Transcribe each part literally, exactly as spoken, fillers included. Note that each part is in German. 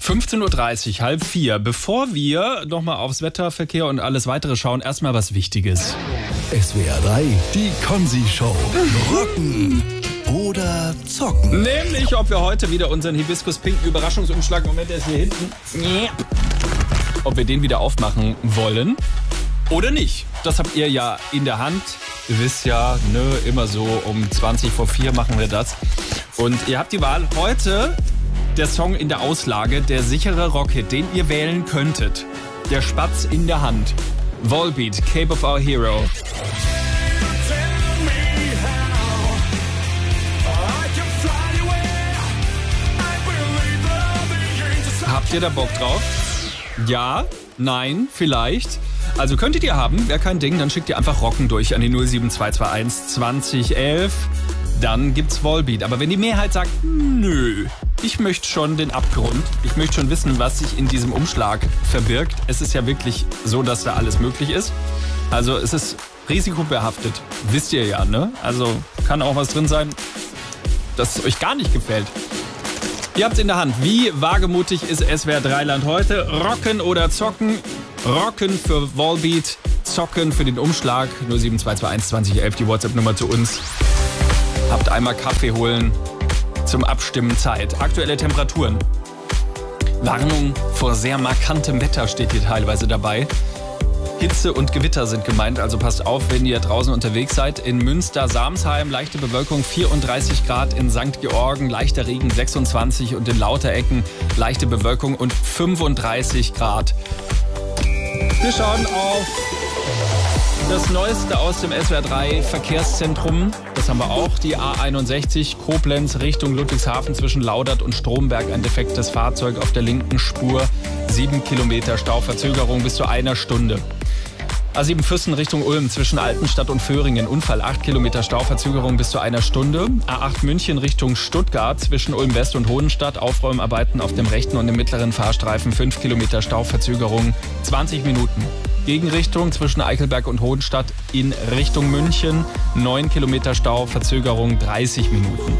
fünfzehn Uhr dreißig, halb vier. Bevor wir nochmal aufs Wetter, Verkehr und alles weitere schauen, erstmal was Wichtiges. S W R drei, die Konzi-Show. Rocken oder zocken. Nämlich, ob wir heute wieder unseren Hibiskus-pinken Überraschungsumschlag, Moment, der ist hier hinten, ob wir den wieder aufmachen wollen oder nicht. Das habt ihr ja in der Hand. Ihr wisst ja, ne, immer so um zwanzig vor vier machen wir das. Und ihr habt die Wahl heute. Der Song in der Auslage, der sichere Rockhit, den ihr wählen könntet. Der Spatz in der Hand. Volbeat, Cape of Our Hero. Habt ihr da Bock drauf? Ja? Nein? Vielleicht? Also könntet ihr haben, wäre kein Ding, dann schickt ihr einfach Rocken durch an die null sieben zwei zwei eins zwanzig elf. Dann gibt's Volbeat. Aber wenn die Mehrheit sagt, nö, ich möchte schon den Abgrund, ich möchte schon wissen, was sich in diesem Umschlag verbirgt. Es ist ja wirklich so, dass da alles möglich ist. Also es ist risikobehaftet, wisst ihr ja, ne? Also kann auch was drin sein, das euch gar nicht gefällt. Ihr habt's in der Hand. Wie wagemutig ist S W R drei Land heute? Rocken oder zocken? Rocken für Volbeat, zocken für den Umschlag. null sieben zwei zwei eins zwanzig elf, die WhatsApp-Nummer zu uns. Habt einmal Kaffee holen, zum Abstimmen Zeit. Aktuelle Temperaturen. Warnung vor sehr markantem Wetter steht hier teilweise dabei. Hitze und Gewitter sind gemeint, also passt auf, wenn ihr draußen unterwegs seid. In Münster-Samsheim leichte Bewölkung vierunddreißig Grad, in Sankt Georgen leichter Regen sechsundzwanzig und in Lauterecken leichte Bewölkung und fünfunddreißig Grad. Wir schauen auf das Neueste aus dem S W R drei Verkehrszentrum. Das haben wir auch, die A einundsechzig Koblenz Richtung Ludwigshafen zwischen Laudert und Stromberg. Ein defektes Fahrzeug auf der linken Spur. Sieben Kilometer Stauverzögerung bis zu einer Stunde. A sieben Füssen Richtung Ulm zwischen Altenstadt und Föhringen. Unfall, acht Kilometer Stauverzögerung bis zu einer Stunde. A acht München Richtung Stuttgart zwischen Ulm West und Hohenstadt. Aufräumarbeiten auf dem rechten und dem mittleren Fahrstreifen. fünf Kilometer Stauverzögerung, zwanzig Minuten. Gegenrichtung zwischen Eichelberg und Hohenstadt in Richtung München. neun Kilometer Stauverzögerung, dreißig Minuten.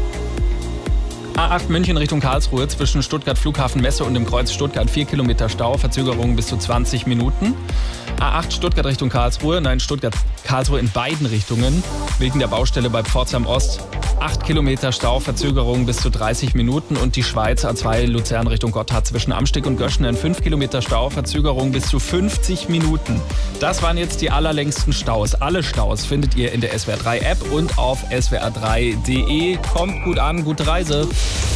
A acht München Richtung Karlsruhe zwischen Stuttgart Flughafen Messe und dem Kreuz Stuttgart. vier Kilometer Stauverzögerung bis zu zwanzig Minuten. A acht Stuttgart Richtung Karlsruhe, nein, Stuttgart-Karlsruhe in beiden Richtungen. Wegen der Baustelle bei Pforzheim Ost. acht Kilometer Stauverzögerung bis zu dreißig Minuten. Und die Schweiz A zwei Luzern Richtung Gotthard zwischen Amsteg und Göschenen. fünf Kilometer Stauverzögerung bis zu fünfzig Minuten. Das waren jetzt die allerlängsten Staus. Alle Staus findet ihr in der S W R drei App und auf S W R drei Punkt de. Kommt gut an, gute Reise.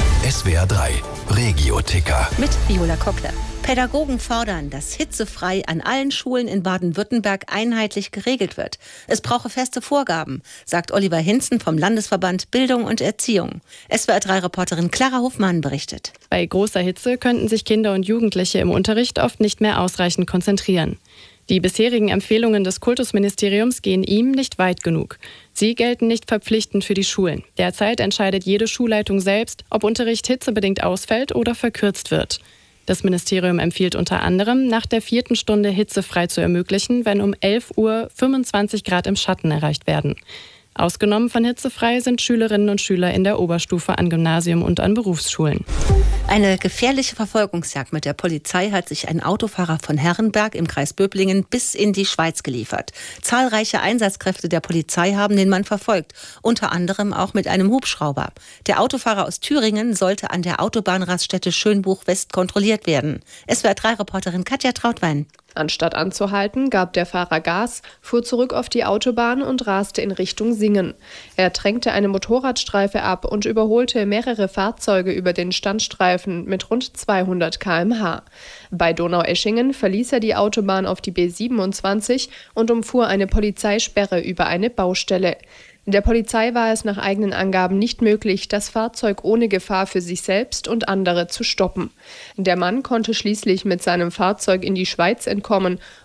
S W R drei Regio-Ticker. Mit Viola Kockler. Pädagogen fordern, dass hitzefrei an allen Schulen in Baden-Württemberg einheitlich geregelt wird. Es brauche feste Vorgaben, sagt Oliver Hinzen vom Landesverband Bildung und Erziehung. S W R drei Reporterin Clara Hofmann berichtet. Bei großer Hitze könnten sich Kinder und Jugendliche im Unterricht oft nicht mehr ausreichend konzentrieren. Die bisherigen Empfehlungen des Kultusministeriums gehen ihm nicht weit genug. Sie gelten nicht verpflichtend für die Schulen. Derzeit entscheidet jede Schulleitung selbst, ob Unterricht hitzebedingt ausfällt oder verkürzt wird. Das Ministerium empfiehlt unter anderem, nach der vierten Stunde hitzefrei zu ermöglichen, wenn um elf Uhr fünfundzwanzig Grad im Schatten erreicht werden. Ausgenommen von hitzefrei sind Schülerinnen und Schüler in der Oberstufe an Gymnasium und an Berufsschulen. Eine gefährliche Verfolgungsjagd mit der Polizei hat sich ein Autofahrer von Herrenberg im Kreis Böblingen bis in die Schweiz geliefert. Zahlreiche Einsatzkräfte der Polizei haben den Mann verfolgt, unter anderem auch mit einem Hubschrauber. Der Autofahrer aus Thüringen sollte an der Autobahnraststätte Schönbuch West kontrolliert werden. S W R drei Reporterin Katja Trautwein. Anstatt anzuhalten, gab der Fahrer Gas, fuhr zurück auf die Autobahn und raste in Richtung Singen. Er drängte eine Motorradstreife ab und überholte mehrere Fahrzeuge über den Standstreifen mit rund zweihundert Kilometer pro Stunde. Bei Donaueschingen verließ er die Autobahn auf die B siebenundzwanzig und umfuhr eine Polizeisperre über eine Baustelle. Der Polizei war es nach eigenen Angaben nicht möglich, das Fahrzeug ohne Gefahr für sich selbst und andere zu stoppen. Der Mann konnte schließlich mit seinem Fahrzeug in die Schweiz entkommen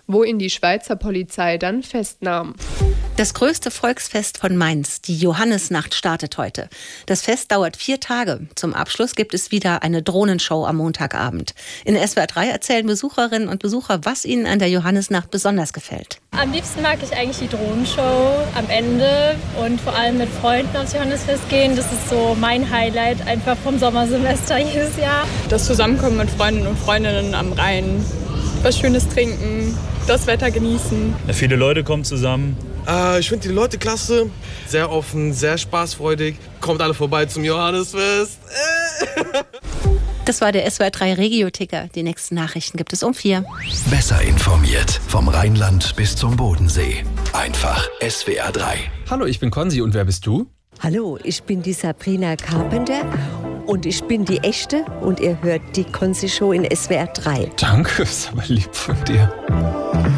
wo ihn die Schweizer Polizei dann festnahm. Das größte Volksfest von Mainz, die Johannisnacht, startet heute. Das Fest dauert vier Tage. Zum Abschluss gibt es wieder eine Drohnenshow am Montagabend. In S W R drei erzählen Besucherinnen und Besucher, was ihnen an der Johannisnacht besonders gefällt. Am liebsten mag ich eigentlich die Drohnenshow am Ende und vor allem mit Freunden aufs Johannisfest gehen. Das ist so mein Highlight einfach vom Sommersemester jedes Jahr. Das Zusammenkommen mit Freunden und Freundinnen am Rhein, was Schönes trinken, das Wetter genießen. Ja, viele Leute kommen zusammen. Äh, ich finde die Leute klasse, sehr offen, sehr spaßfreudig. Kommt alle vorbei zum Johannisfest. Das war der S W R drei Regio-Ticker. Die nächsten Nachrichten gibt es um vier. Besser informiert vom Rheinland bis zum Bodensee. Einfach S W R drei. Hallo, ich bin Konzi und wer bist du? Hallo, ich bin die Sabrina Carpenter und ich bin die Echte und ihr hört die Konzi Show in S W R drei. Danke, ist aber lieb von dir.